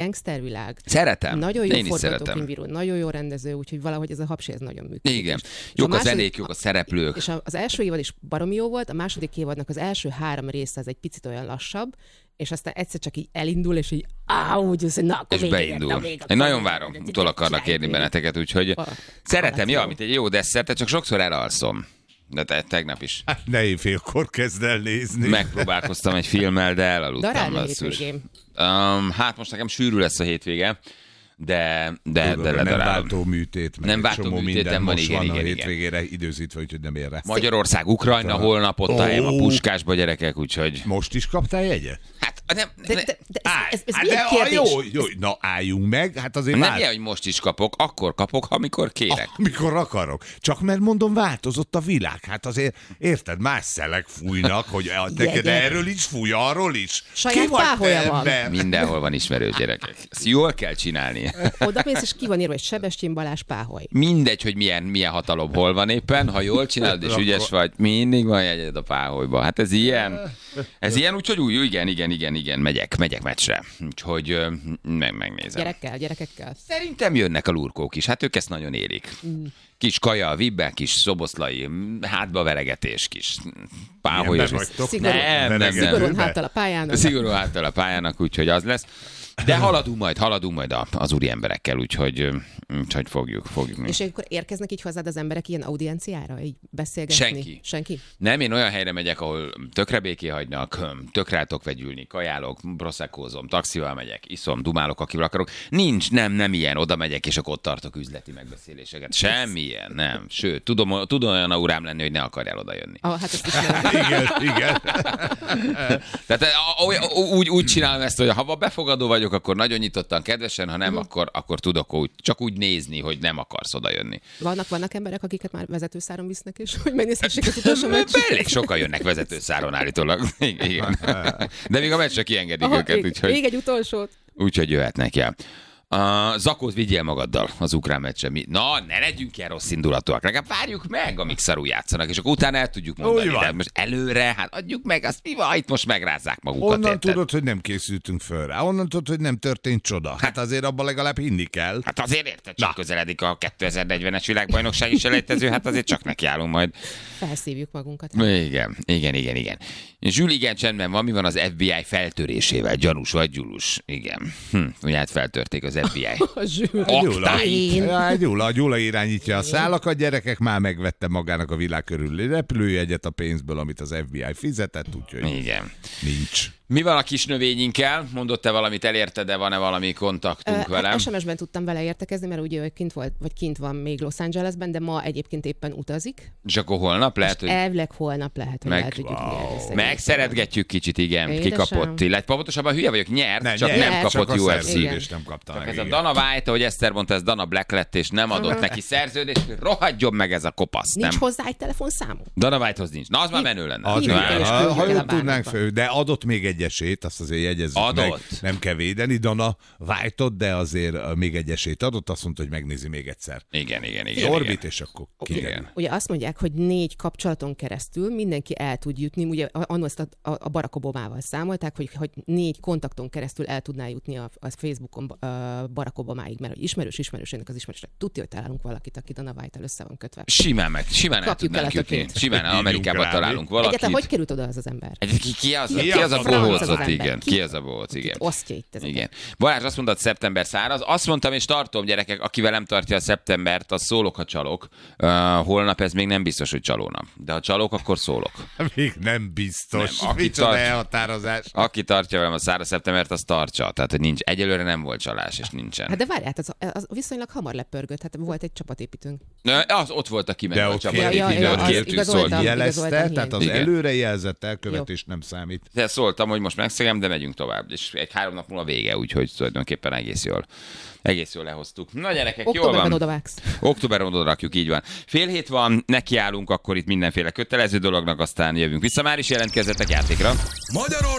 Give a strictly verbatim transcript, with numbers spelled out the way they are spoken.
gangstervilág. Szeretem. Nagyon jó forgatókönyvíró, nagyon jó rendező, úgyhogy valahogy ez a Hapsi ez nagyon működik. Igen. Jók a zenék, jók a szereplők. És az első évad is baromi jó volt, a második évadnak az első három része az egy picit olyan lassabb, és aztán egyszer csak így elindul, és így áú, úgy az, na, akkor és beindul. Én nagyon várom, utol akarnak érni benneteket, úgyhogy a, szeretem, ja, mint egy jó desszert, csak sokszor elalszom. De te, tegnap is. Hát ne éjfélkor kezd el nézni. Megpróbálkoztam egy filmmel, de elaludtam. Darálni hétvégén. Um, hát most nekem sűrű lesz a hétvége, de, de, Tudom, de nem ledarálom. váltó műtét, meg nem egy csomó minden van, most igen, van igen, a igen. hétvégére időzítve, úgyhogy nem ér rá. Magyarország, Ukrajna, holnap ott oh. a Puskásba gyerekek, úgyhogy... Most is kaptál jegyet? Hát nem... De, de, de ez, ez, ez hát milyen de, kérdés? Jó, jó, na álljunk meg, hát azért nem vár... ilyen, hogy most is kapok, akkor kapok, amikor kérek. Amikor akarok. Csak mert mondom, változott a világ. Hát azért, érted, más szelek fújnak, hogy neked erről is fúj, arról is. Saját páholya van. Mindenhol van ismerő gyerekek. Ezt jól kell csinálni. Oda mész, és ki van írva, hogy Sebestyén Balázs páholy. Mindegy, hogy milyen, milyen hatalom hol van éppen, ha jól csinálod és ügyes vagy, mindig van jegyed a páholyba. Hát ez ilyen, ez ilyen, úgyhogy úgy, igen, igen, igen, igen, megyek, megyek meccsre. Úgyhogy meg, megnézem. Gyerekkel, gyerekekkel. Szerintem jönnek a lurkók is, hát ők ezt nagyon érik. Kis kaja a vibben, kis szoboszlai, hátba veregetés, kis páholyos. Szigorú, nem, nem, nem. Szigorúan háttal a pályának. Szigorú háttal a pályának, úgyhogy az lesz. De haladunk majd, haladunk majd az úri emberekkel, úgyhogy, úgyhogy fogjuk, fogjuk. És akkor érkeznek így hozzád az emberek ilyen audienciára, így beszélgetni? Senki. Senki? Nem, én olyan helyre megyek, ahol tökre béké hagynak, tökre rátok vegyülni, kajálok, proszekkózom, taxival megyek, iszom, dumálok, akivel akarok. Nincs, nem, nem ilyen, oda megyek, és akkor ott tartok üzleti megbeszéléseket. Semmi ilyen, nem. Sőt, tudom, tudom olyan aurám lenni, hogy ne akarjál oda jönni. Ah, hát ezt ismerem. Igen, igen. Tehát úgy, úgy csinálom ezt, hogy ha befogadó vagyok, akkor nagyon nyitottan, kedvesen, ha nem, uh-huh. akkor, akkor tudok úgy, csak úgy nézni, hogy nem akarsz oda jönni. Vannak, vannak emberek, akiket már vezetőszáron visznek, és hogy megnézhessék az utolsó meccset? Elég sokan jönnek vezetőszáron állítólag. Igen. De még a meccsre kiengedik Aha, őket. Még, úgyhogy, még egy utolsót. Úgyhogy jöhetnek, ja. A Zakót vigyél magaddal az ukrán meccsen. Mi? Na, ne legyünk ilyen rossz indulatúak. Legalább várjuk meg, amíg szarul játszanak, és akkor utána el tudjuk mondani. De most előre, hát adjuk meg, azt mi van, itt most megrázzák magukat. Onnan érted? tudod, hogy nem készültünk föl rá. Onnan tudod, hogy nem történt csoda. Hát azért abban legalább hinni kell. Hát azért érted, csak közeledik a kétezer-negyvenes világbajnokság is elejtező, hát azért csak nekiállunk majd. Felszívjuk magunkat. Igen, igen, igen, igen. Zsül, igen, csendben van, mi van az ef bé i feltörésével? Gyanús vagy Gyulus? Igen. Hm, ugye hát feltörték az ef bé i. A Zsül. Oktáit. Ja, Gyula, Gyula irányítja a szálakat, gyerekek, már megvette magának a világ körüli repülőjegyet a pénzből, amit az ef bé i fizetett, úgyhogy igen. Nincs. Mi van a kis növényinkkel? Mondott te valamit, elérte, de van-e valami kontaktunk Ö, velem? es em es-ben tudtam vele értekezni, mert ugye ő kint volt, vagy kint van még Los Angelesben, de ma egyébként éppen utazik. És akkor holnap lehet, hogy... Elvileg holnap lehet, hogy Meg, el tudjuk wow. Megszeretgetjük kicsit, igen. Édesem. Kikapott. Illetve pontosabban hülye vagyok, nyert, ne, csak nyert, nem kapott csak u ef cé. És nem kapta csak meg, ez a igen. Dana White, ahogy Eszter mondta, ez Dana Black lett, és nem adott neki szerződést, rohadjon meg ez a kopasz. Nincs nem? hozzá egy telefonszámú. Dana Whitehoz nincs. Na, az már menő lenne. Az, Hívjuk igen, el, és ha, küldjük ha el a jól bárnákba. tudnánk fő, de adott még egy esélyt, azt azért jegyezzük Adott. meg. Nem kell védeni Dana White-ot, de azért még egy esélyt adott, azt mondta, hogy megnézi még egyszer. Igen, igen, igen. Orbit, igen. és akkor Igen. kiderül. Ugye azt mondják, hogy négy kapcsolaton keresztül mindenki el tud jutni, ugye annól ezt a, a, a Barack Obamával számolták, hogy, hogy négy kontakton keresztül el tudná jutni a, a Facebookon a Barack Obamáig, mert hogy ismerős ismerősének az ismerősnek tudja, hogy találunk valakit, aki Dana White-tel össze van kötve. Simán meg, simán el Kapjuk tudnánk el a jutni. tökét. Simán Amerikában rá, találunk mi? valakit. Egyáltalán hogy került oda az az ember? Egy, ki, ki az, Ki ki az az a a franc bohóc az ott, ember? igen. Ki? Ki az a bohóc, igen. Osztja itt ezeket. Igen. Balázs azt mondta, szeptember száraz. Azt mondtam, és tartom, gyerekek, akivel nem tartja a szeptembert, az szólok, ha csalok. Uh, holnap ez még nem biztos, hogy csalónap. De ha csalok, akkor szólok. Még nem biztos. Nem, aki Micsoda tart- elhatározás. Aki tartja velem a száraz szeptembert, az tartsa. Tehát, hogy nincs, egyelőre nem volt csalás, és nincsen. Hát de várjál, az, az viszonylag hamar lepörgött, hát volt egy csapatépítőnk. Ö, Az ott volt a kimenő De a ott csapat. Ja, ja, építő, ja, ott az kértük, igazoltam. szólt. Jelezte, igazoltam, tehát az igen. előrejelzett elkövetés nem számít. De szóltam, hogy most megszegem, de megyünk tovább. És egy három nap múlva vége, úgyhogy tulajdonképpen egész jól. Egész jól lehoztuk. Na gyerekek, jól Októberben van. odavágsz. Októberben oda rakjuk, így van. Fél hét van, nekiállunk akkor itt mindenféle kötelező dolognak, aztán jövünk vissza. Már is jelentkezzetek játékra. Magyarország